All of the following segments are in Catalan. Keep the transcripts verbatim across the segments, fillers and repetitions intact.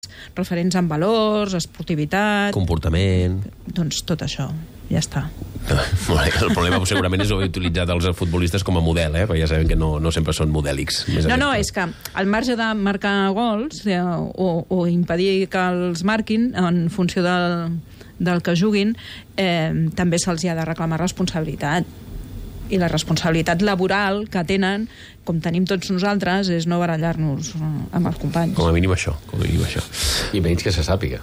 referents en valors, esportivitat... Comportament... Doncs tot això, ja està. El problema segurament és haver utilitzat els futbolistes com a model, eh? Perquè ja sabem que no, no sempre són modèlics. No, no, és que al marge de marcar gols eh, o, o impedir que els marquin en funció del, del que juguin, eh, també se'ls ha de reclamar responsabilitat. I la responsabilitat laboral que tenen, com tenim tots nosaltres, és no barallar-nos amb els companys. Com a mínim això, com a mínim això. I menys que se sàpiga.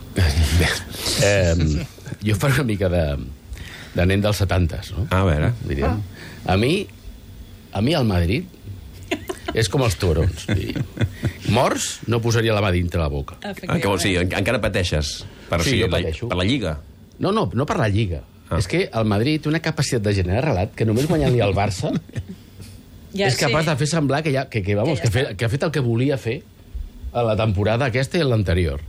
eh, jo faig una mica de, de nen dels setantes, no? A veure. Diríem. A mi, a mi el Madrid és com els taurons. Morts, no posaria la mà dintre la boca. Ah, que vols dir, encara pateixes per, sí, sí, jo la, pateixo. Per la Lliga? No, no, no per la Lliga. Ah. És que el Madrid té una capacitat de generar relat que només guanyant-li al Barça ja, és capaç sí. de fer semblar que, ja, que, que, vamos, que, ja que, fe, que ha fet el que volia fer a la temporada aquesta i a l'anterior.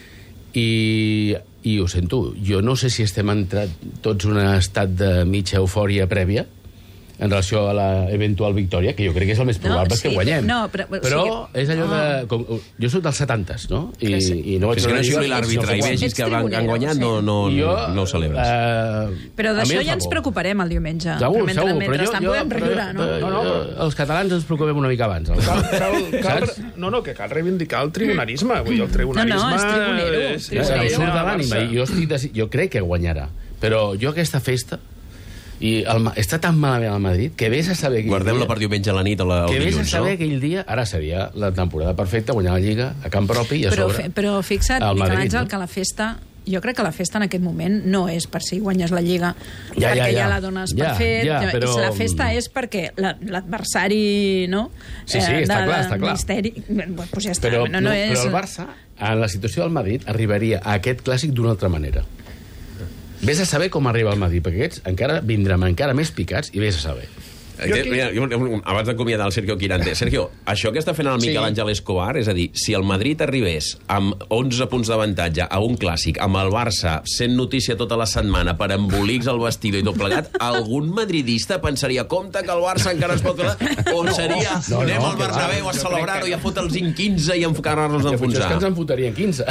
I, I ho sento, jo no sé si estem entrat tots en un estat de mitja eufòria prèvia en relació a l'eventual victòria, que jo crec que és el més probable no, sí, que guanyem. No, però però o sigui, és allò oh. de... Com, jo soc dels setantes, no? I, sí. i no vaig és que no jugui l'àrbitre i no vegis que han, han guanyat, no, no, jo, no ho celebres. Uh, però d'això ja ens preocuparem el diumenge. Segur, però mentre, segur. mentre Però estan jo, podem riure, no? No, no, però els catalans ens preocupem una mica abans. Cal, cal, cal, no, no, que cal reivindicar el tribunarisme. Vull dir, el tribunarisme... No, no, és tribunero. És, és, és, és surt de l'ànima. Jo, estic de, jo crec que guanyarà. Però jo aquesta festa... I el, està tan malament al Madrid que vés a saber... Guardem-la per diumenge a la nit, a la, que dilluns, vés a saber no? aquell dia... Ara seria la temporada perfecta, guanyar la Lliga a camp propi i a però, sobre... Però fixa't, Miquel Àngel, no? que la festa... Jo crec que la festa en aquest moment no és per si guanyes la Lliga, ja, perquè ja, ja. ja la dones ja, per fet. Ja, però... La festa és perquè l'adversari, no? Sí, sí, està clar, està clar. Misteri... Pues ja està. Però, no, no, no és... però el Barça, en la situació del Madrid, arribaria a aquest clàssic d'una altra manera. Vés a saber com arriba el Madrid, perquè aquests encara vindran encara més picats i vés a saber. Jo aquí... Mira, jo, abans d'acomiadar el Sergio Quirante, Sergio, això que està fent el Miquel Àngel Escobar, és a dir, si el Madrid arribés amb onze punts d'avantatge a un clàssic, amb el Barça sent notícia tota la setmana per embolics al vestidor i tot plegat, algun madridista pensaria, compte que el Barça encara es pot fer... O seria, no, no, anem no, al Bernabéu a celebrar-ho i a fotre'ls en quinze i a enfocar-nos d'enfonsar. És que ens en fotrien quinze.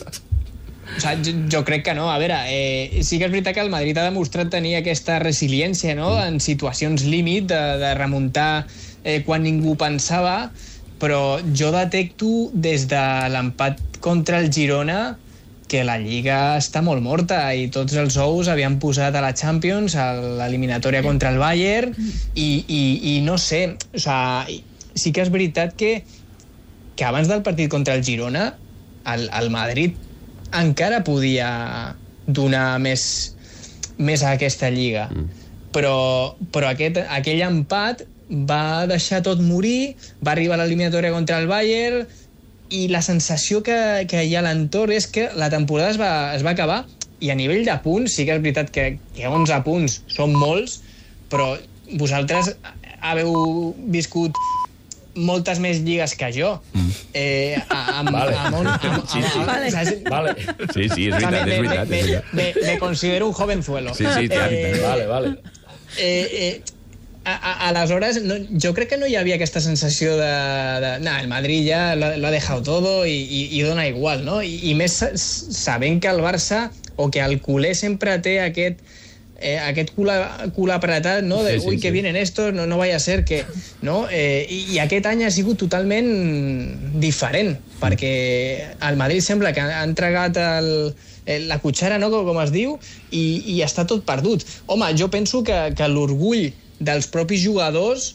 O sigui, jo, jo crec que no. A veure, eh, sí que és veritat que el Madrid ha demostrat tenir aquesta resiliència, no?, en situacions límit de, de remuntar eh, quan ningú pensava, però jo detecto des de l'empat contra el Girona que la Lliga està molt morta i tots els ous havien posat a la Champions, a l'eliminatòria contra el Bayern, i, i, i no sé, o sigui, sí que és veritat que, que abans del partit contra el Girona el, el Madrid encara podia donar més, més a aquesta lliga. Mm. Però, però aquest, aquell empat va deixar tot morir, va arribar a l'eliminatòria contra el Bayern i la sensació que, que hi ha a l'entorn és que la temporada es va, es va acabar i a nivell de punts, sí que és veritat que, que onze punts són molts, però vosaltres haveu viscut moltes més lligues que jo. Mm. Eh, amb, vale. amb un, amb, sí, sí. Amb, Vale. amb, vale. Sí, sí, és veritat, és veritat. Me, me, me, me considero un jovenzuelo. Sí, sí, eh, vale, vale. Eh, eh, a, a, aleshores, no, jo crec que no hi havia aquesta sensació de... de nah, el Madrid ja lo, lo ha dejado todo i, i, i dona igual, no? I, i més sabent que el Barça o que el culer sempre té aquest... Eh, aquest cul, cul apretat, no? De, sí, sí, ui, que sí. Vienen estos, no, no vaya a ser que... No? Eh, i, I aquest any ha sigut totalment diferent, perquè el Madrid sembla que ha entregat el, el, la cotxera, no? Com es diu, i, i està tot perdut. Home, jo penso que, que l'orgull dels propis jugadors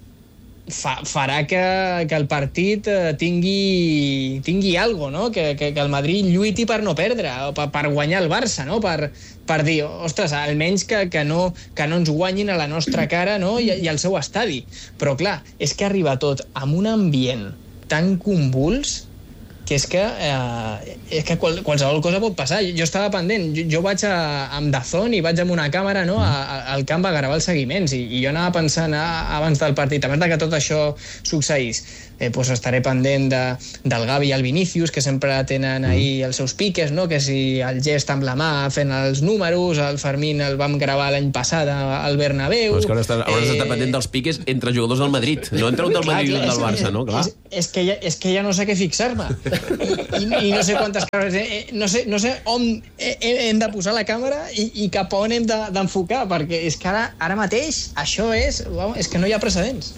fa, farà que, que el partit tingui, tingui algo, no? Que, que, que el Madrid lluiti per no perdre, o per, per guanyar el Barça, no? Per, per dir, ostres, almenys que, que, no, que no ens guanyin a la nostra cara, no? I, i al seu estadi. Però clar, és que arriba tot amb un ambient tan convuls que és que, eh, és que qual, qualsevol cosa pot passar. Jo estava pendent, jo, jo vaig a, amb Dazón i vaig amb una càmera, no, a, a, al camp a gravar els seguiments i, i jo anava pensant a, abans del partit, abans de que tot això succeís, eh, pues estaré pendent de, del Gavi i el Vinícius, que sempre tenen ahí els seus piques, no? Que si el gest amb la mà fent els números, el Fermín el vam gravar l'any passat al Bernabéu... Però és que ara estàs, hauràs d'estar pendent dels piques entre jugadors del Madrid, no entre un del Madrid i un del Barça, no? Clar. És, és, que ja, és que ja no sé què fixar-me. I, i no sé quantes coses... Eh, no, sé, no sé on hem de posar la càmera i, i cap on hem d'enfocar, de, perquè és que ara, ara mateix això és... És que no hi ha precedents.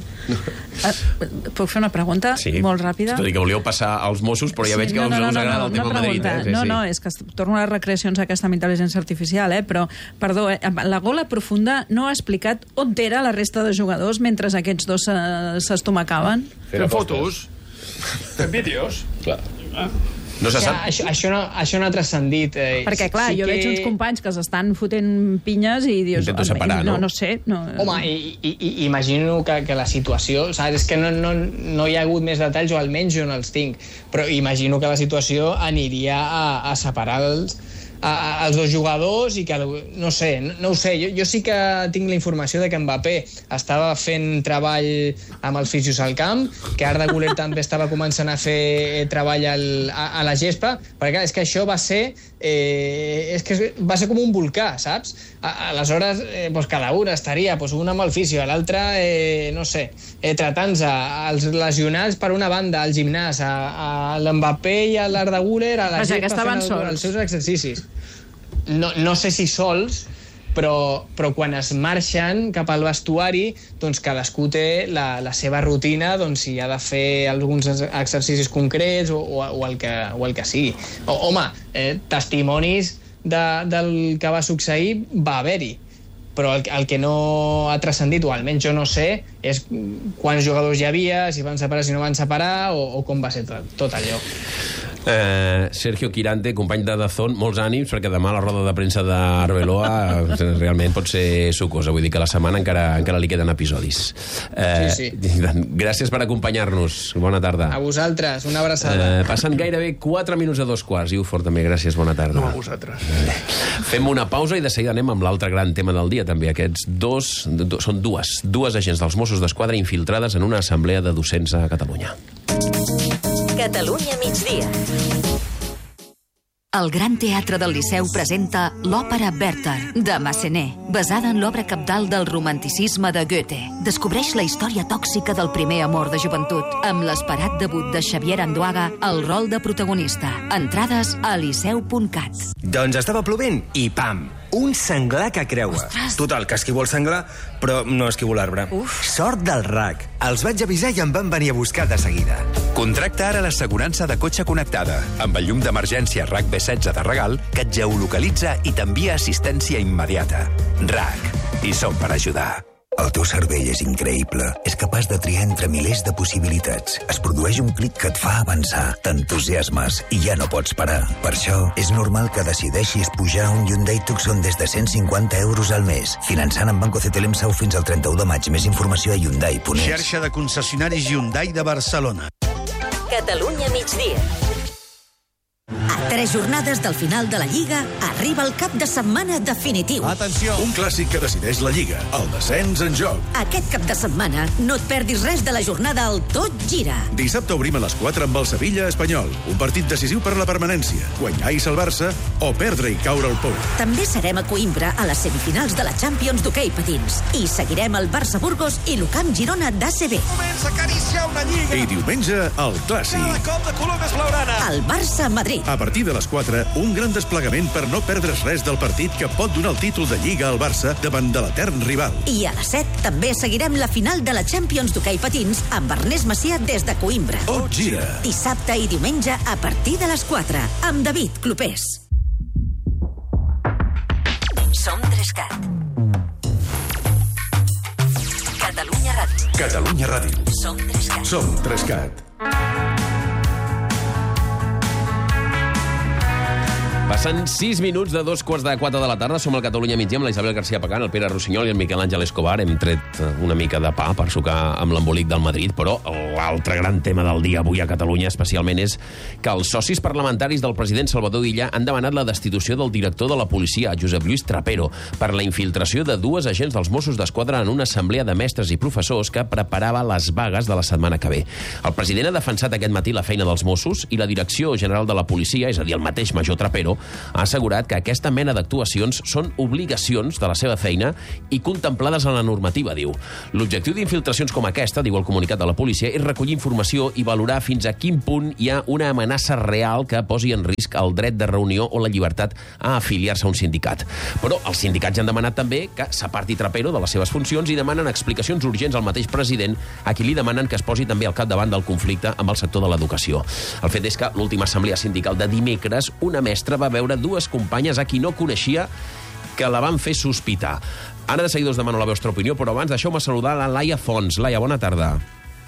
Puc fer una pregunta sí. molt ràpida? Tot i que volíeu passar als Mossos, però ja veig que no, no, us, no, us agrada no, no, el tema Madrid. Eh? Sí, no, sí. no, és que torno a les recreacions aquesta amb intel·ligència artificial, eh? Però, perdó, eh? la gola profunda no ha explicat on era la resta de jugadors mentre aquests dos s'estomacaven? Fent fotos, fent vídeos. Clar. Ah. No se ja, sap. això, això, no, això no ha transcendit. Eh, Perquè, clar, sí jo que... veig uns companys que s'estan fotent pinyes i dius... Intento separar, no? No, no sé. No... Home, i, i, i imagino que, que la situació... Saps? És que no, no, no hi ha hagut més detalls, o almenys jo no els tinc, però imagino que la situació aniria a, a separar els, a, a, els dos jugadors i que... No sé, no, no ho sé. Jo, jo sí que tinc la informació de que Mbappé estava fent treball amb els fisios al camp, que Arda Güler també estava començant a fer treball al, a, a la gespa, perquè clar, és que això va ser... Eh, és que va ser com un volcà, saps? A, aleshores, eh, pues cada un estaria pues, un amb el fisio, l'altre, eh, no sé, eh, tratant-se els lesionats per una banda al gimnàs, a, a l'Mbappé i a l'Arda Güler a la gespa fent el, els seus exercicis. No, no sé si sols, però, però quan es marxen cap al vestuari, doncs cadascú té la, la seva rutina, doncs si ha de fer alguns exercicis concrets o, o, o, el, que, o el que sigui. O, home, eh, testimonis de, del que va succeir va haver-hi, però el, el que no ha transcendit, o almenys jo no sé, és quants jugadors hi havia, si van separar, si no van separar, o, o com va ser tot, tot allò. Eh, Sergio Quirante, company de Dazón, molts ànims, perquè demà la roda de premsa d'Arbeloa realment pot ser sucosa, vull dir que la setmana encara, encara li queden episodis. Eh, sí, sí. Gràcies per acompanyar-nos, bona tarda. A vosaltres, una abraçada. Eh, passen gairebé quatre minuts a dos quarts, i Ufort també, gràcies, bona tarda. No, a vosaltres. Fem una pausa i de seguida anem amb l'altre gran tema del dia, també. Aquests dos, do, són dues, dues agents dels Mossos d'Esquadra infiltrades en una assemblea de docents a Catalunya. Catalunya migdia. El Gran Teatre del Liceu presenta l'òpera Werther, de Massenet, basada en l'obra cabdal del romanticisme de Goethe. Descobreix la història tòxica del primer amor de joventut, amb l'esperat debut de Xavier Andoaga al rol de protagonista. Entrades a liceu punt cat. Doncs estava plovent i pam! Un senglar que creua. Ostres. Total, que esquivo el senglar, però no esquivo l'arbre. Sort del R A C. Els vaig avisar i em van venir a buscar de seguida. Contracta ara l'assegurança de cotxe connectada, amb el llum d'emergència R A C B setze de regal, que et geolocalitza i t'envia assistència immediata. R A C. I som per ajudar. El teu cervell és increïble. És capaç de triar entre milers de possibilitats. Es produeix un clic que et fa avançar. T'entusiasmes i ja no pots parar. Per això, és normal que decideixis pujar un Hyundai Tucson des de cent cinquanta euros al mes. Finançant amb Banco C T L M S A U fins al trenta-u de maig. Més informació a Hyundai punt es. Xarxa de concessionaris Hyundai de Barcelona. Catalunya migdia. A tres jornades del final de la Lliga arriba el cap de setmana definitiu. Atenció! Un clàssic que decideix la Lliga. El descens en joc. Aquest cap de setmana no et perdis res de la jornada al Tot Gira. Dissabte obrim a les quatre amb el Sevilla Espanyol. Un partit decisiu per la permanència. Guanyar i salvar-se o perdre i caure al pou. També serem a Coimbra a les semifinals de la Champions d'hoquei patins. I seguirem el Barça Burgos i l'Ucamp Girona d'A C B. Comença a acariciar una Lliga. I diumenge, el clàssic. Cada cop de color més blaugrana. El Barça Madrid. A partir de les quatre, un gran desplegament per no perdre's res del partit que pot donar el títol de Lliga al Barça davant de l'etern rival. I a les set també seguirem la final de la Champions d'hoquei patins amb Ernest Macià des de Coimbra. Tot gira. Dissabte i diumenge a partir de les quatre, amb David Clopés. Som Trescat. Catalunya Ràdio. Catalunya Ràdio. Som Trescat. Som Trescat. Passen sis minuts de dos quarts de quatre de la tarda. Som al Catalunya Migdia amb la Isabel García Pacán, el Pere Rossinyol i el Miquel Àngel Escobar. Hem tret una mica de pa per sucar amb l'embolic del Madrid, però l'altre gran tema del dia avui a Catalunya especialment és que els socis parlamentaris del president Salvador Illa han demanat la destitució del director de la policia, Josep Lluís Trapero, per la infiltració de dues agents dels Mossos d'Esquadra en una assemblea de mestres i professors que preparava les vagues de la setmana que ve. El president ha defensat aquest matí la feina dels Mossos i la direcció general de la policia, és a dir, el mateix major Trapero, ha assegurat que aquesta mena d'actuacions són obligacions de la seva feina i contemplades en la normativa, diu. L'objectiu d'infiltracions com aquesta, diu el comunicat de la policia, és recollir informació i valorar fins a quin punt hi ha una amenaça real que posi en risc el dret de reunió o la llibertat a afiliar-se a un sindicat. Però els sindicats han demanat també que s'aparti Trapero de les seves funcions i demanen explicacions urgents al mateix president, a qui li demanen que es posi també al capdavant del conflicte amb el sector de l'educació. El fet és que l'última assemblea sindical de dimecres, una mestra va veure dues companyes a qui no coneixia que la van fer sospitar. Ara de seguida us demano la vostra opinió, però abans deixeu-me saludar la Laia Fons. Laia, bona tarda.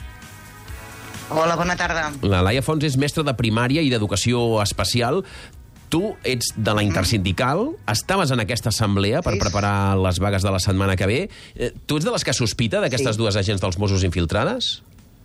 Hola, bona tarda. La Laia Fons és mestra de primària i d'educació especial. Tu ets de la Intersindical, estaves en aquesta assemblea per preparar les vagues de la setmana que ve. Tu ets de les que sospita d'aquestes sí. dues agents dels Mossos infiltrades?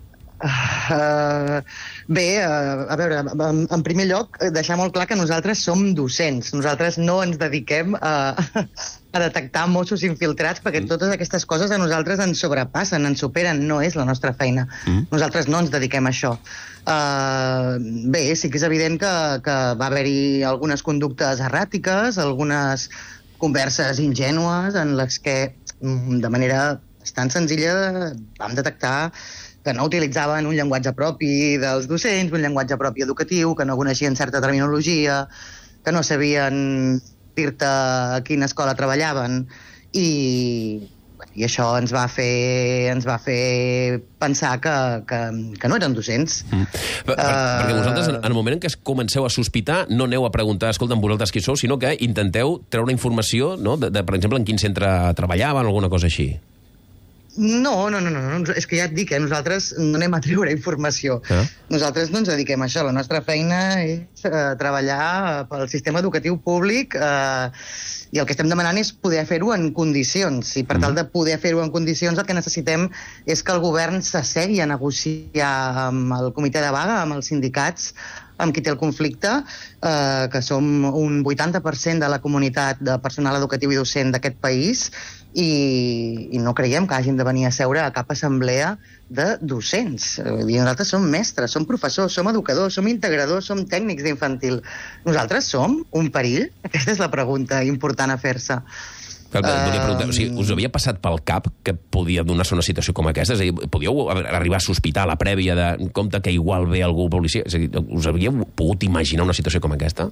Uh, bé, uh, a veure, en, en primer lloc, deixar molt clar que nosaltres som docents. Nosaltres no ens dediquem a, a detectar Mossos infiltrats perquè mm. totes aquestes coses a nosaltres ens sobrepassen, ens superen, no és la nostra feina. Mm. Nosaltres no ens dediquem a això. Uh, bé, sí que és evident que, que va haver-hi algunes conductes erràtiques, algunes converses ingènues en les que, de manera bastant senzilla, vam detectar que no utilitzaven un llenguatge propi dels docents, un llenguatge propi educatiu, que no coneixien certa terminologia, que no sabien dir-te a quina escola treballaven, i, i això ens va fer, ens va fer pensar que, que, que no eren docents. Mm. Per, per, uh... Perquè vosaltres, en el moment en què comenceu a sospitar, no aneu a preguntar, escolta'm, vosaltres qui sou, sinó que intenteu treure informació, no? de, de, per exemple, en quin centre treballaven, alguna cosa així. No, no, no, no, és que ja et dic, eh? Nosaltres no anem a treure informació. Ah. Nosaltres no ens dediquem a això. La nostra feina és eh, treballar pel sistema educatiu públic eh, i el que estem demanant és poder fer-ho en condicions. I per tal de poder fer-ho en condicions el que necessitem és que el govern s'assegui a negociar amb el comitè de vaga, amb els sindicats, amb qui té el conflicte, eh, que som un vuitanta per cent de la comunitat de personal educatiu i docent d'aquest país, i, i no creiem que hagin de venir a seure a cap assemblea de docents. I nosaltres som mestres, som professors, som educadors, som integradors, som tècnics d'infantil. Nosaltres som un perill? Aquesta és la pregunta important a fer-se. Uh... Preguntar, o sigui, us havia passat pel cap que podia donar-se una situació com aquesta? És a dir, podíeu arribar a sospitar a la prèvia de en compte que igual ve algú policia? És a dir, us havíeu pogut imaginar una situació com aquesta?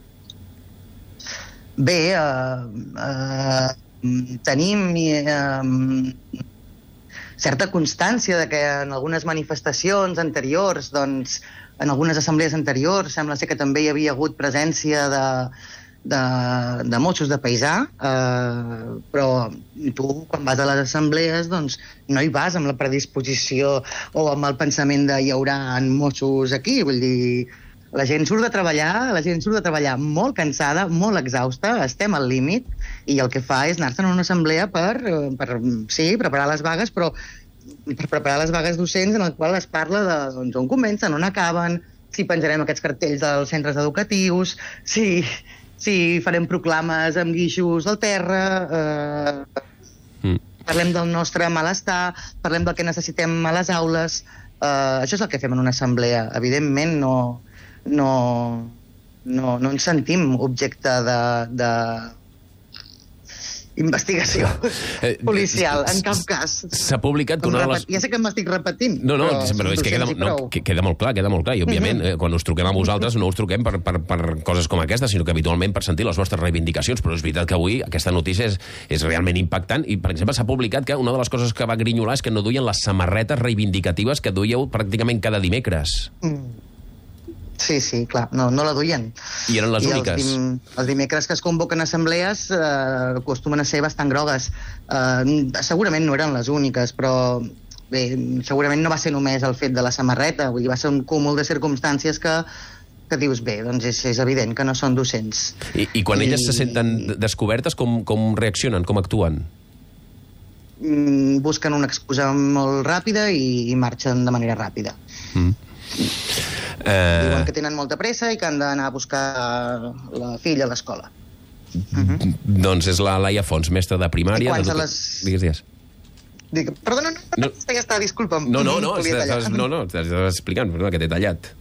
Bé, uh, uh, tenim uh, certa constància de que en algunes manifestacions anteriors, doncs, en algunes assemblees anteriors, sembla ser que també hi havia hagut presència de De, de Mossos de paisà, eh, però tu, quan vas a les assemblees, doncs no hi vas amb la predisposició o amb el pensament de hi haurà Mossos aquí. Vull dir, la gent surt de treballar, la gent surt de treballar molt cansada, molt exhausta, estem al límit, i el que fa és anar-se'n a una assemblea per, per, sí, preparar les vagues, però per preparar les vagues docents en el qual es parla de doncs, on comencen, on acaben, si penjarem aquests cartells dels centres educatius, si... si farem proclames amb guixos al terra, eh, mm. parlem del nostre malestar, parlem del que necessitem a les aules. Eh, això és el que fem en una assemblea. Evidentment no, no, no, no ens sentim objecte de... de investigació policial, en cap cas. S'ha publicat una de les... Ja sé que m'estic repetint. No, no, però, però és que queda, no, queda molt clar, queda molt clar. I, òbviament, mm-hmm. quan us truquem a vosaltres, no us truquem per, per, per coses com aquesta, sinó que habitualment per sentir les vostres reivindicacions. Però és veritat que avui aquesta notícia és, és realment impactant. I, per exemple, s'ha publicat que una de les coses que va grinyolar és que no duien les samarretes reivindicatives que duieu pràcticament cada dimecres. Mm. Sí, sí, clar, no, no la duien. I eren les I úniques? Els, dim, els dimecres que es convoquen assemblees eh, acostumen a ser bastant grogues. Eh, segurament no eren les úniques, però bé, segurament no va ser només el fet de la samarreta, vull dir, va ser un cúmul de circumstàncies que, que dius, bé, doncs és, és evident que no són docents. I, i quan I... elles se senten descobertes, com, com reaccionen, com actuen? Busquen una excusa molt ràpida i, i marxen de manera ràpida. Mm. Uh... Diuen que tenen molta pressa i que han d'anar a buscar la filla a l'escola. Uh-huh. Doncs és la Laia Fons, mestra de primària. I quants a les... Digues, digues. Dic, perdona, no, no, ja està, disculpa'm. No, no, no, estàs, no, no, estàs explicant, que t'he tallat.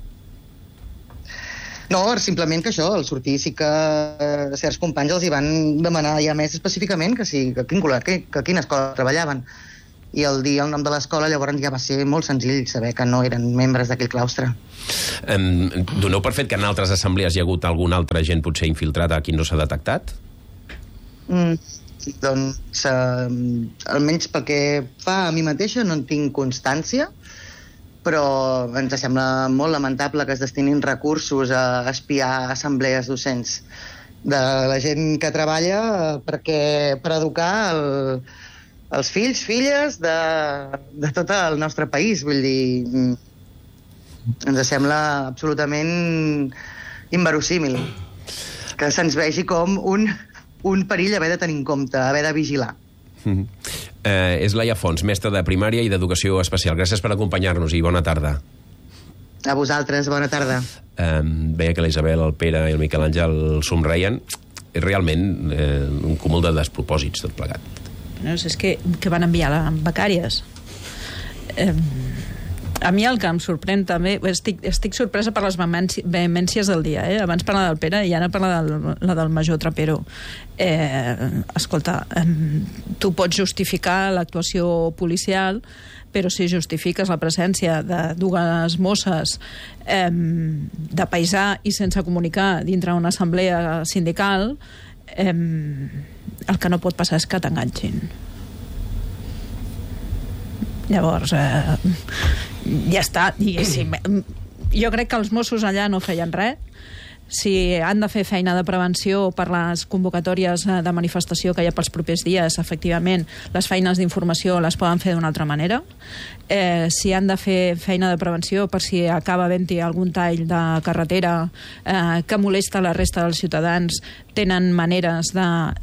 No, simplement que això, al sortir sí que certs companys els hi van demanar ja més específicament que, sí, que, quin, que, que a quina escola treballaven. I el dir el nom de l'escola llavors ja va ser molt senzill saber que no eren membres d'aquell claustre. Um, doneu per fet que en altres assemblees hi ha hagut algun altre agent potser infiltrat a qui no s'ha detectat? Mm, doncs, uh, almenys pel que fa a mi mateixa no en tinc constància, però ens sembla molt lamentable que es destinin recursos a espiar assemblees docents de la gent que treballa perquè, per educar el, els fills, filles de, de tot el nostre país. Vull dir, ens sembla absolutament inverosímil que se'ns vegi com un, un perill haver de tenir en compte, haver de vigilar. Mm-hmm. Eh, és Laia Fons, mestra de primària i d'educació especial. Gràcies per acompanyar-nos i bona tarda. A vosaltres, bona tarda. Eh, veia que la Isabel, el Pere i el Miquel Àngel somreien. És realment eh, un cúmul de despropòsits, tot plegat. No, és que, que van enviar a becàries. Eh, a mi el que em sorprèn també, estic, estic sorpresa per les vehemències del dia, eh? Abans parla del Pere i ara parla del, la del major Trapero. Eh, escolta, eh, tu pots justificar l'actuació policial, però si justifiques la presència de dues mosses eh, de paisà i sense comunicar dintre una assemblea sindical, eh, el que no pot passar és que t'enganxin. Llavors, eh, ja està, diguéssim. Jo crec que els Mossos allà no feien res. Si han de fer feina de prevenció per les convocatòries de manifestació que hi ha pels propers dies, efectivament, les feines d'informació les poden fer d'una altra manera. Eh, si han de fer feina de prevenció per si acaba havent-hi algun tall de carretera eh, que molesta la resta dels ciutadans, tenen maneres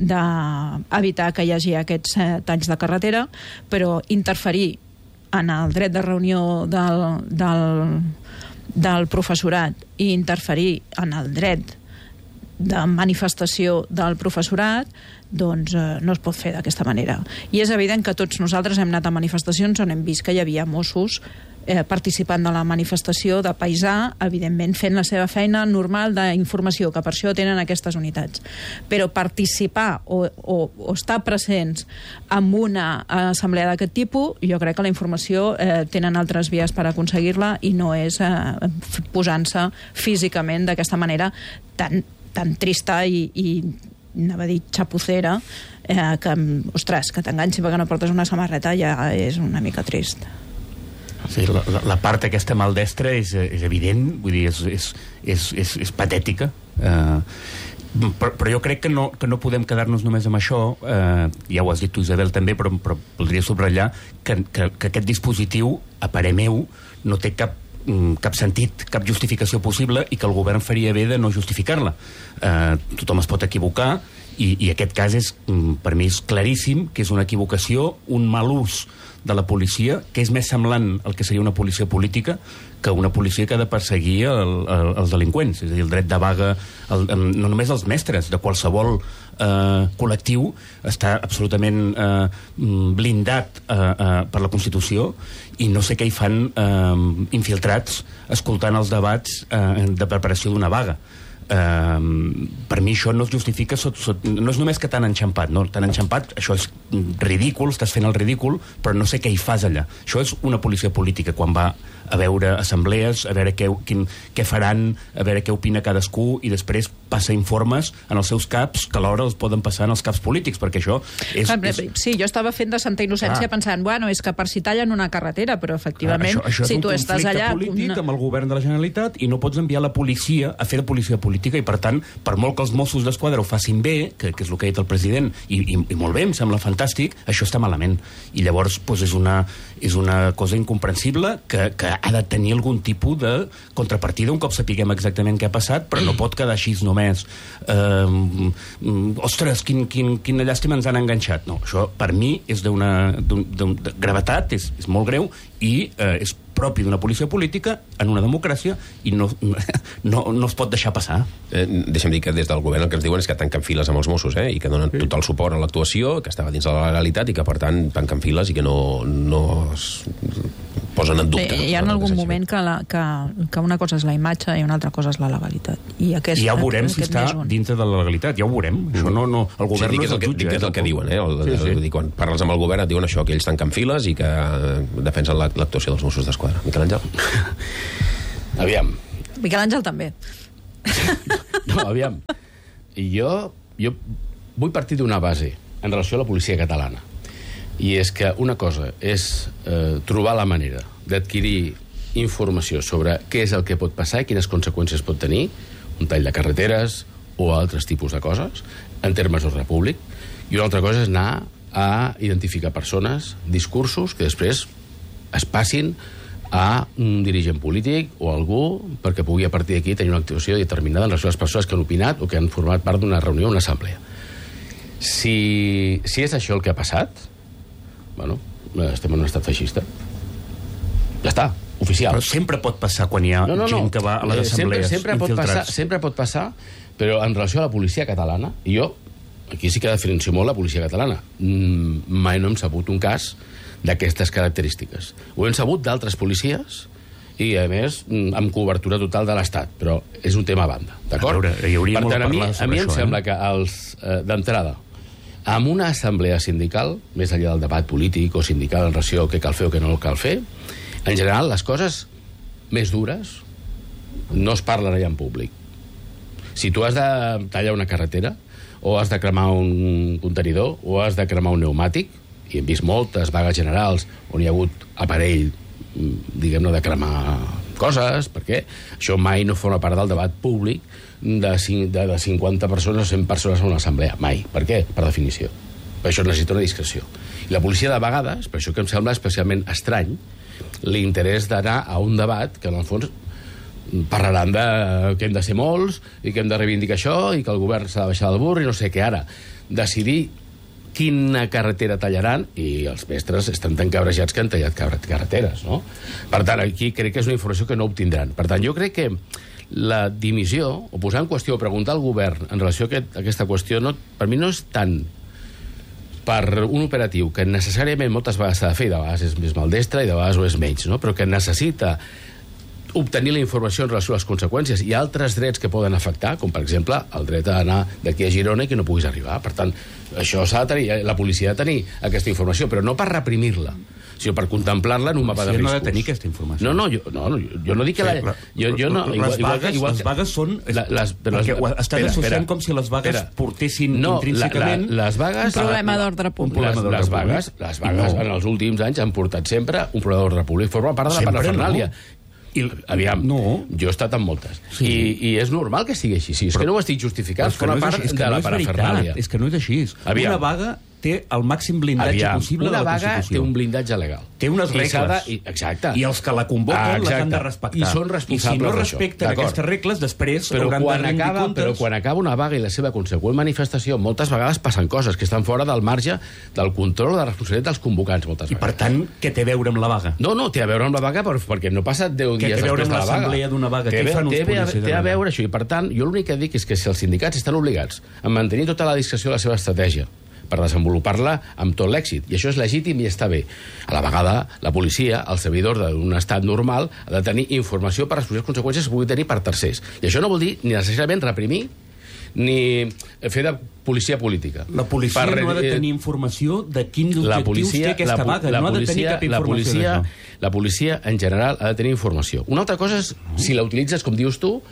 d'evitar que hi hagi aquests eh, talls de carretera, però interferir en el dret de reunió del, del, del professorat i interferir en el dret de manifestació del professorat, doncs eh, no es pot fer d'aquesta manera. I és evident que tots nosaltres hem anat a manifestacions on hem vist que hi havia Mossos eh, participant de la manifestació de paisà, evidentment fent la seva feina normal d'informació, que per això tenen aquestes unitats. Però participar o, o, o estar presents en una assemblea d'aquest tipus, jo crec que la informació eh, tenen altres vies per aconseguir-la i no és eh, posant-se físicament d'aquesta manera tan, tan trista i, i anava a dir xapucera, eh, que, ostres, que t'enganxi perquè no portes una samarreta ja és una mica trist. Sí, la, la part aquesta maldestra és, és evident, vull dir, és, és, és, és, és patètica. Eh, però, però jo crec que no, que no podem quedar-nos només amb això, eh, ja ho has dit tu, Isabel, també, però, però voldria subratllar que, que, que aquest dispositiu, a parer meu, no té cap cap sentit, cap justificació possible i que el govern faria bé de no justificar-la. Eh, tothom es pot equivocar i, i aquest cas és, per mi és claríssim que és una equivocació, un mal ús de la policia, que és més semblant al que seria una policia política que una policia que ha de perseguir el, el, els delinqüents. És a dir, el dret de vaga, el, no només els mestres, de qualsevol eh, col·lectiu, està absolutament eh, blindat eh, eh, per la Constitució i no sé què hi fan eh, infiltrats escoltant els debats eh, de preparació d'una vaga. Uh, per mi això no es justifica sot, sot, no és només que t'han enxampat, no? T'han enxampat, això és ridícul, estàs fent el ridícul, però no sé què hi fas allà. Això és una policia política, quan va a veure assemblees, a veure què, quin, què faran, a veure què opina cadascú i després passa informes en els seus caps que alhora els poden passar en els caps polítics, perquè això és... Clar, és... Sí, jo estava fent de santa innocència ah. pensant, bueno, és que per si tallen una carretera, però efectivament, ah, això, això si tu estàs allà... és un conflicte polític una... amb el govern de la Generalitat i no pots enviar la policia a fer de policia política i, per tant, per molt que els Mossos d'Esquadra ho facin bé, que, que és el que ha dit el president, i, i, i molt bé, em sembla fantàstic, això està malament. I llavors doncs, és, una, és una cosa incomprensible que, que ha de tenir algun tipus de contrapartida un cop sapiguem exactament què ha passat, però no pot quedar així només. Uh, ostres, quin, quin, quina llàstima ens han enganxat. No, això per mi és d'una gravetat, és, és molt greu i uh, és propi d'una policia política en una democràcia i no, no, no es pot deixar passar. Eh, deixa'm dir que des del govern el que ens diuen és que tanquen files amb els Mossos, eh, i que donen sí. total suport a l'actuació, que estava dins de la legalitat i que, per tant, tanquen files i que no, no es posen en dubte. Sí, hi ha en algun moment que, la, que, que una cosa és la imatge i una altra cosa és la legalitat. I, aquest, I ja ho veurem si està dintre de la legalitat, ja ho veurem. Mm. Això no, no, el govern sí, no és el jutge. És el que diuen, eh? El, sí, sí. El, quan parles amb el govern et diuen això, que ells tanquen files i que defensen l'actuació dels Mossos d'Esquadra. Miquel Àngel? Aviam. Miquel Àngel també. No, aviam. Jo, jo vull partir d'una base en relació a la policia catalana. I és que una cosa és eh, trobar la manera d'adquirir informació sobre què és el que pot passar i quines conseqüències pot tenir un tall de carreteres o altres tipus de coses en termes d'ordre públic, i una altra cosa és anar a identificar persones, discursos que després es passin a un dirigent polític o algú perquè pugui a partir d'aquí tenir una actuació determinada en relació a les persones que han opinat o que han format part d'una reunió o una assemblea. Si, si és això el que ha passat, bueno, estem en un estat feixista. Ja està, oficial. Però sempre pot passar quan hi ha no, no, no. gent que va a les assemblees sempre, sempre pot passar, sempre pot passar, però en relació a la policia catalana, i jo, aquí sí que diferencio molt la policia catalana, mai no hem sabut un cas d'aquestes característiques. Ho hem sabut d'altres policies i, a més, amb cobertura total de l'Estat, però és un tema a banda, d'acord? Hi hauria per molt tant, a mi, a a mi em això, sembla eh? que els, eh, d'entrada, amb una assemblea sindical, més enllà del debat polític o sindical en relació a què cal fer o què no cal fer, en general, les coses més dures no es parlen allà en públic. Si tu has de tallar una carretera, o has de cremar un contenidor, o has de cremar un pneumàtic, i hem vist moltes vagues generals on hi ha hagut aparell, diguem-ne, de cremar coses, perquè això mai no forma part del debat públic de, de, de cinquanta persones o cent persones en una assemblea. Mai. Per què? Per definició. Per això necessita una discreció. I la policia, de vegades, per això que em sembla especialment estrany, l'interès d'anar a un debat que, en el fons, parlaran de que hem de ser molts i que hem de reivindicar això i que el govern s'ha de baixar del burro i no sé què. Ara, decidir quina carretera tallaran, i els mestres estan tan cabrejats que han tallat carreteres, no? Per tant, aquí crec que és una informació que no obtindran. Per tant, jo crec que la dimissió, o posar en qüestió, o preguntar al govern en relació a, aquest, a aquesta qüestió, no, per mi no és tant per un operatiu que necessàriament moltes vegades s'ha de fer, i de vegades és més maldestre i de vegades ho és menys, no? Però que necessita obtenir la informació en relació a les conseqüències i altres drets que poden afectar, com per exemple el dret a anar d'aquí a Girona i que no puguis arribar. Per tant, això s'ha de tenir, la policia ha de tenir aquesta informació, però no per reprimir-la, sinó per contemplar-la en un mapa de riscos. No ha de tenir aquesta informació. No, no, jo no, no, jo no dic que... La, jo, jo no, igual, les, vagues, igual, les vagues són... La, les, però perquè les, estan associant com si les vagues espera, portessin no, intrínsecament... La, la, les vagues... Un problema d'ordre públic. Les, les vagues, les vagues no. en els últims anys han portat sempre un problema d'ordre públic. Forma part de la parafernàlia. No. I, aviam, no. jo he estat en moltes. Sí. I, I és normal que sigui així. Sí, és però, que no ho estic justificant, és forma no part de la parafernàlia. És que no és així. Aviam. Una vaga té el màxim blindatge Aviam. possible una de la Constitució. Una vaga té un blindatge legal. Té unes regles. I, exacte. I els que la convoquen ah, les han de respectar. I són responsables I si no respecten aquestes regles, després però hauran quan de rendir acaba, comptes. Però quan acaba una vaga i la seva consegüent manifestació, moltes vegades passen coses que estan fora del marge del control de la responsabilitat dels convocants. Moltes I, per tant, què té a veure amb la vaga? No, no, té a veure amb la vaga perquè no passa deu dies després de la vaga. Què té a veure amb l'assemblea d'una vaga? Té, què fan té, uns policies? Té a veure això. I, per tant, jo l'únic que dic és que si els sindicats estan obligats a mantenir tota la discreció de la seva estratègia per desenvolupar-la amb tot l'èxit. I això és legítim i està bé. A la vegada, la policia, el servidor d'un estat normal, ha de tenir informació per les possibles conseqüències que pugui tenir per tercers. I això no vol dir ni necessàriament reprimir ni fer de policia política. La policia per, no ha de tenir informació de quins objectius policia, té aquesta la, vaga. La no policia, ha de tenir cap informació la policia, la policia, en general, ha de tenir informació. Una altra cosa és si la utilitzes, com dius tu,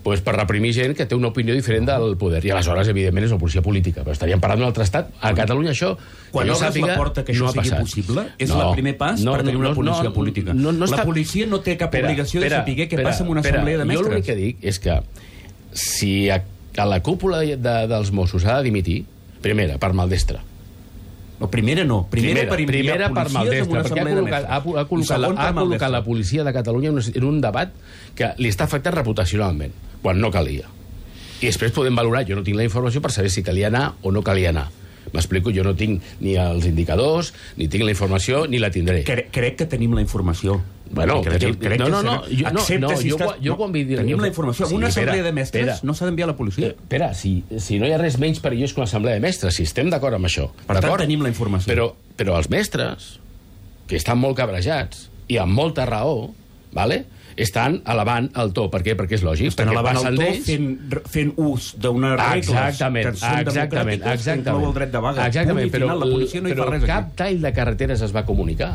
pues, per reprimir gent que té una opinió diferent del poder. I aleshores, evidentment, és una policia política. Però estaríem parlant d'un altre estat. A Catalunya això... Quan obres sàpiga, la porta que això no sigui passat. possible, és no, el primer pas no, per tenir una no, policia no, política. No, no està... La policia no té cap Pera, obligació de pera, saber què pera, passa en una pera, assemblea de mestres. Jo l'únic que dic és que si a, a la cúpula de, de, dels Mossos ha de dimitir, primera, per maldestre. No, primera no. Primera, primera per enviar primera per maldestre, perquè ha col·locat, ha, ha col·locat, la, ha col·locat la policia de Catalunya en un debat que li està afectant reputacionalment, quan no calia. I després podem valorar, jo no tinc la informació per saber si calia anar o no calia anar. M'explico, jo no tinc ni els indicadors, ni tinc la informació, ni la tindré. Crec, crec que tenim la informació. Bueno, crec, tenim, crec no, no, no, que jo, no, no, si jo, estàs, jo quan vull dir... Tenim la informació. Sí, En una espera, assemblea de mestres espera. no s'ha d'enviar a la policia. Eh, espera, si, si no hi ha res menys perillós que una assemblea de mestres, si estem d'acord amb això. Per tant, tenim la informació. Però, però els mestres, que estan molt cabrejats, i amb molta raó, vale? estan elevant el to. Per què? Perquè és lògic. Estan elevant el to fent, fent ús d'unes regles exactament, que són exactament, democràtiques, exactament, que inclou el dret de vaga. exactament, però, final, la policia no hi però fa res cap aquí. tall de carreteres es va comunicar.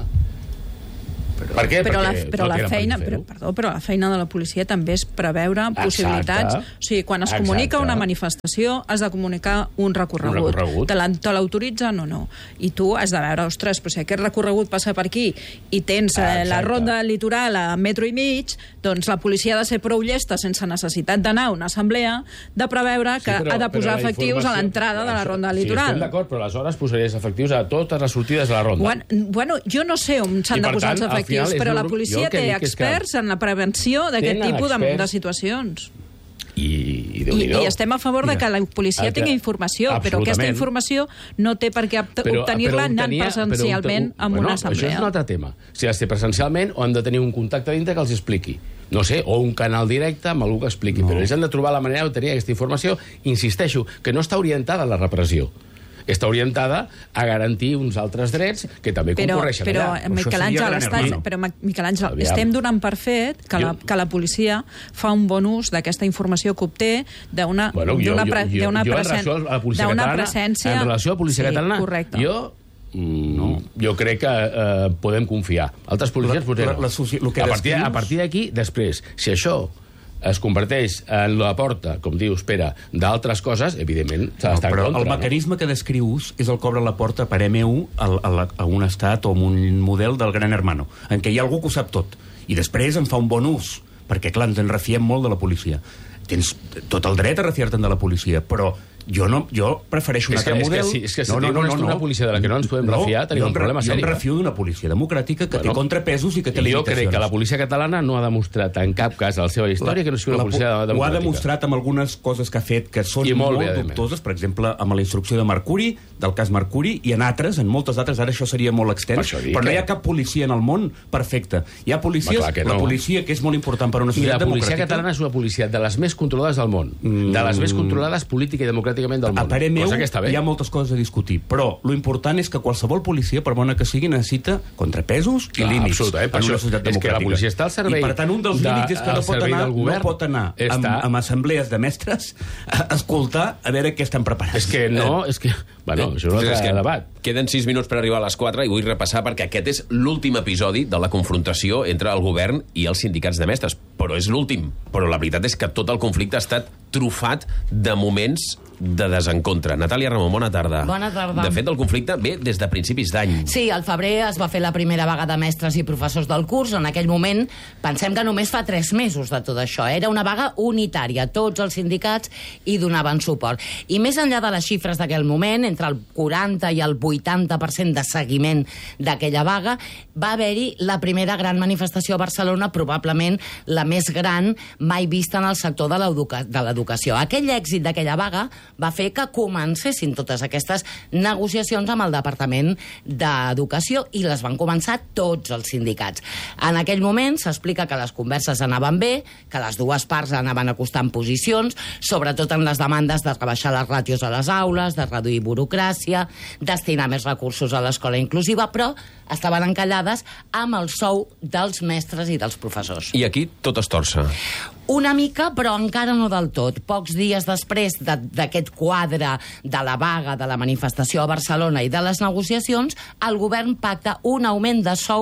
Però, per què? Però, la, Perquè però, no la tenen per feina, què fer-ho. però, perdó, però la feina de la policia també és preveure Exacte. possibilitats. O sigui, quan es comunica Exacte. una manifestació, has de comunicar un recorregut. Un recorregut. Te l'an- te l'autoritzen o no. I tu has de veure, ostres, però si aquest recorregut passa per aquí i tens eh, la ronda litoral a metro i mig, doncs la policia ha de ser prou llesta, sense necessitat d'anar a una assemblea, de preveure que Sí, però- ha de posar però la efectius a informació- l'entrada de la ronda Sí, litoral. estem d'acord, però aleshores posaries efectius a totes les sortides de la ronda. Bueno, bueno, jo no sé on s'han I, de per posar tant, els al efectius, final és però la un- jo policia el que té dic és que experts en la prevenció d'aquest tenen tipus de, experts. de situacions. I, i, I, Déu-n'hi-do. I estem a favor de que la policia Altre- tingui informació, però aquesta absolutament. informació no té per què obt- Però- obtenir-la però anant obtenia- presencialment però, en bueno, una Això és assemblea. un altre tema. Si has de fer presencialment o han de tenir un contacte dintre que els expliqui. No sé, o un canal directe amb algú que expliqui. No. Però ells han de trobar la manera d'obtenir aquesta informació. Insisteixo, que no està orientada a la repressió. Està orientada a garantir uns altres drets que també Però, concorreixen però, allà. Miquel Àngel, estàs, però Miquel Àngel, estem donant per fet que la, que la policia fa un bon ús d'aquesta informació que obté d'una Bueno, jo, d'una jo, pre- jo, d'una jo en presen- relació a la policia d'una catalana, presència... en relació a la policia sí, catalana, correcte. jo mm, no. jo crec que eh, podem confiar. Altres policies La- potser la- no. la soci- el que a, partir, descrius- a partir d'aquí, després, si això es converteix en la porta, com dius, Pere, d'altres coses, evidentment s'ha d'estar però en contra. el mecanisme que descrius és el que obre la porta per M U a, a, la- a un estat o a un model del Gran Hermano, en què hi ha algú que ho sap tot, i després en fa un bon ús, perquè, clar, ens en refiem molt de la policia. Tens tot el dret a refiar-te'n de la policia, però jo no, jo prefereixo un És que- altre és que model. si- és que si diuen una policia de la que no ens podem refiar, tenim jo un em re- problema Jo seri. em refio d'una policia democràtica que Bueno, té contrapesos i que té jo limitacions. crec que la policia catalana no ha demostrat en cap cas a la seva història que no sigui una La- policia Ho ha democràtica. demostrat amb algunes coses que ha fet que són I molt molt, bé, a molt més. dubtoses, per exemple, amb la instrucció de Mercuri, del cas Mercuri, i en altres, en moltes altres, ara això seria molt Per extens, això dic però no que- hi ha cap policia en el món perfecta. Hi ha policies, Va, clar que no. la policia, que és molt important per a una I la societat policia democràtica... catalana és una policia de les més controlades del món. Mm. De les més controlades política i democràticament del món. A parer meu, Cosa que està bé. hi ha moltes coses a discutir, però lo important és que qualsevol policia, per bona que sigui, necessita contrapesos i Clar, límits absolutament, per en una això societat és que la democràtica. policia està al servei I, per tant, un dels de- límits és que al no pot servei anar, del govern. no pot anar amb, Està- amb assemblees de mestres a escoltar a veure què estan preparant. És que no, és que... Bueno, això és un altre És que debat. Queden sis minuts per arribar a les quatre i vull repassar perquè aquest és l'últim episodi de la confrontació entre el govern i els sindicats de mestres. Però és l'últim. Però la veritat és que tot el conflicte ha estat trufat de moments de desencontre. Natàlia Ramon, bona tarda. Bona tarda. De fet, el conflicte ve des de principis d'any. Sí, al febrer es va fer la primera vaga de mestres i professors del curs. En aquell moment, pensem que només fa tres mesos de tot això. Era una vaga unitària. Tots els sindicats hi donaven suport. I més enllà de les xifres d'aquell moment, entre el quaranta i el vuitanta per cent de seguiment d'aquella vaga, va haver-hi la primera gran manifestació a Barcelona, probablement la més gran mai vista en el sector de l'educa- de l'educació. Aquell èxit d'aquella vaga va fer que comencessin totes aquestes negociacions amb el Departament d'Educació i les van començar tots els sindicats. En aquell moment s'explica que les converses anaven bé, que les dues parts anaven acostant posicions, sobretot en les demandes de rebaixar les ràtios a les aules, de reduir burocràcia, destinar més recursos a l'escola inclusiva, però estaven encallades amb el sou dels mestres i dels professors. I aquí tot es torça. Una mica, però encara no del tot. Pocs dies després de- d'aquest quadre de la vaga, de la manifestació a Barcelona i de les negociacions, el govern pacta un augment de sou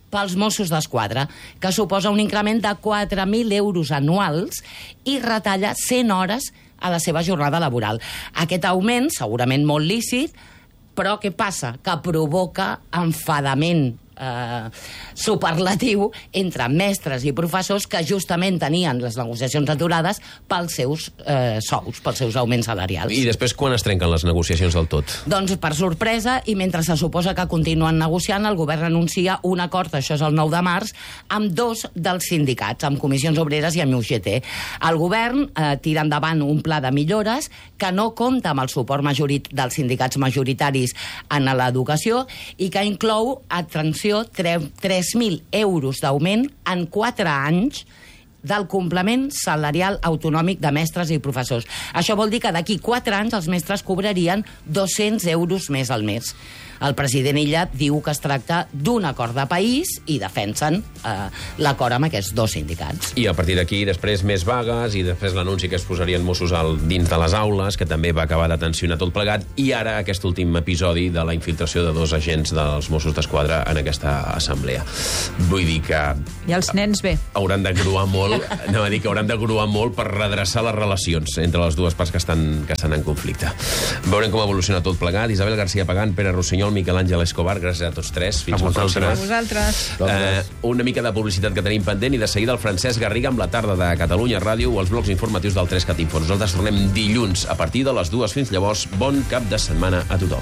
pels Mossos d'Esquadra, que suposa un increment de quatre mil euros anuals i retalla cent hores a la seva jornada laboral. Aquest augment, segurament molt lícit, però què passa? Que provoca enfadament eh, superlatiu entre mestres i professors que justament tenien les negociacions aturades pels seus eh, sous, pels seus augments salarials. I després quan es trenquen les negociacions del tot? Doncs per sorpresa, i mentre se suposa que continuen negociant, el govern anuncia un acord, això és el nou de març, amb dos dels sindicats, amb Comissions Obreres i amb U G T. El govern eh, tira endavant un pla de millores que no compta amb el suport majorit dels sindicats majoritaris en l'educació i que inclou, atenció, tres mil euros d'augment en quatre anys del complement salarial autonòmic de mestres i professors. Això vol dir que d'aquí quatre anys els mestres cobrarien dos-cents euros més al mes. El president Illa diu que es tracta d'un acord de país i defensen eh, l'acord amb aquests dos sindicats. I a partir d'aquí, després més vagues i després l'anunci que es posarien Mossos al, dins de les aules, que també va acabar de tensionar tot plegat, i ara aquest últim episodi de la infiltració de dos agents dels Mossos d'Esquadra en aquesta assemblea. Vull dir que... I els nens bé. Hauran de gruar molt, no, a dir que hauran de gruar molt per redreçar les relacions entre les dues parts que estan, que estan en conflicte. Veurem com evoluciona tot plegat. Isabel García Pagán, Pere Rossinyol, Miquel Àngel Escobar, gràcies a tots tres. Fins a vosaltres. A vosaltres. Eh, una mica de publicitat que tenim pendent i de seguida el Francesc Garriga amb la tarda de Catalunya Ràdio o els blocs informatius del tres cat info. Nosaltres tornem dilluns a partir de les dues. Fins llavors, bon cap de setmana a tothom.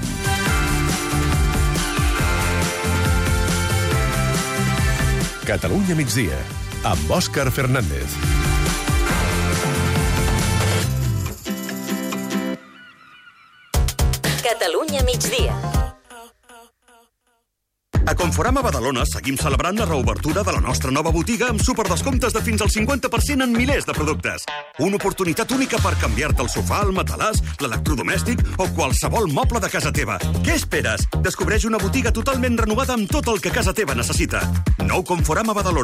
Catalunya migdia, amb Òscar Fernández. Catalunya migdia. A Conforama Badalona seguim celebrant la reobertura de la nostra nova botiga amb superdescomptes de fins al cinquanta per cent en milers de productes. Una oportunitat única per canviar-te el sofà, el matalàs, l'electrodomèstic o qualsevol moble de casa teva. Què esperes? Descobreix una botiga totalment renovada amb tot el que casa teva necessita. Nou Conforama Badalona.